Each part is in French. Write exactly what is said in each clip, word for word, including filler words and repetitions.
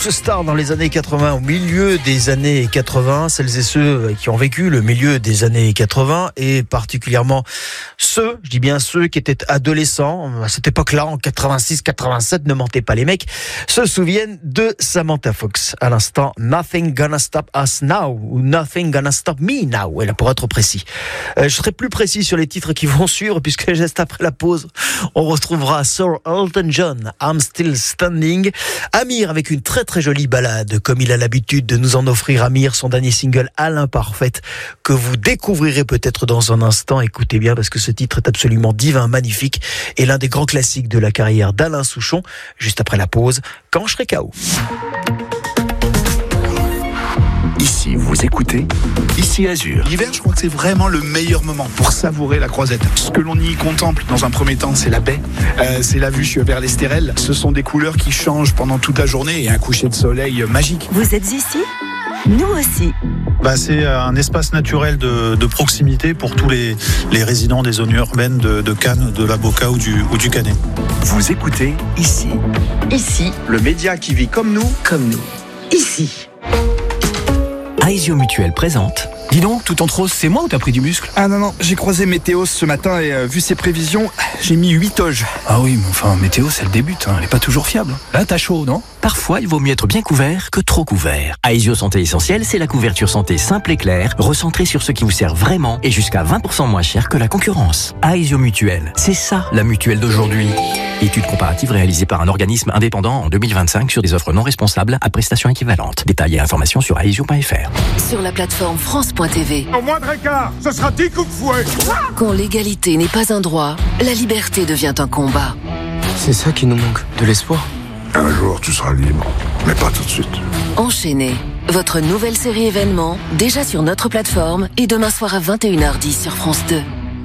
grosses stars dans les années quatre-vingts, au milieu des années quatre-vingts, celles et ceux qui ont vécu le milieu des années quatre-vingts et particulièrement ceux, je dis bien ceux qui étaient adolescents à cette époque-là, en quatre-vingt-six quatre-vingt-sept, ne mentez pas les mecs, se souviennent de Samantha Fox. À l'instant, Nothing Gonna Stop Us Now ou Nothing Gonna Stop Me Now, elle pour être précis. Euh, je serai plus précis sur les titres qui vont suivre puisque juste après la pause, on retrouvera Sir Elton John, I'm Still Standing. Amir avec une très très jolie balade, comme il a l'habitude de nous en offrir. Amir, son dernier single à l'imparfaite, que vous découvrirez peut-être dans un instant. Écoutez bien parce que ce titre est absolument divin, magnifique et l'un des grands classiques de la carrière d'Alain Souchon. Juste après la pause, quand je serai K O. Ici, vous écoutez Ici Azur. L'hiver, je crois que c'est vraiment le meilleur moment pour savourer la croisette. Ce que l'on y contemple dans un premier temps, c'est la baie, euh, c'est la vue vers l'Estérel. Ce sont des couleurs qui changent pendant toute la journée et un coucher de soleil magique. Vous êtes ici ? Nous aussi. Bah, c'est un espace naturel de, de proximité pour tous les, les résidents des zones urbaines de, de Cannes, de la Boca ou du, ou du Canet. Vous écoutez Ici. Ici, le média qui vit comme nous, comme nous. Ici. Aesio Mutuel présente. Dis donc, tout en rose, c'est moi ou t'as pris du muscle ? Ah non, non, j'ai croisé Météos ce matin et euh, vu ses prévisions, j'ai mis huit toges. Ah oui, mais enfin, Météos, elle débute, hein, elle est pas toujours fiable. Là, t'as chaud, non ? Parfois, il vaut mieux être bien couvert que trop couvert. Aesio Santé Essentielle, c'est la couverture santé simple et claire, recentrée sur ce qui vous sert vraiment et jusqu'à vingt pour cent moins cher que la concurrence. Aesio Mutuel, c'est ça la mutuelle d'aujourd'hui. Étude comparative réalisée par un organisme indépendant en deux mille vingt-cinq sur des offres non responsables à prestations équivalentes. Détails et informations sur aesio point f r. Sur la plateforme France point t v. Au moindre écart, ce sera dix coups de fouet. Quand l'égalité n'est pas un droit, la liberté devient un combat. C'est ça qui nous manque, de l'espoir. Un jour, tu seras libre, mais pas tout de suite. Enchaînez. Votre nouvelle série événement, déjà sur notre plateforme et demain soir à vingt et une heures dix sur France deux.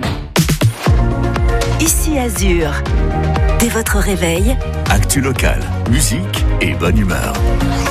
Ici Azur. Dès votre réveil, Actu local, musique et bonne humeur.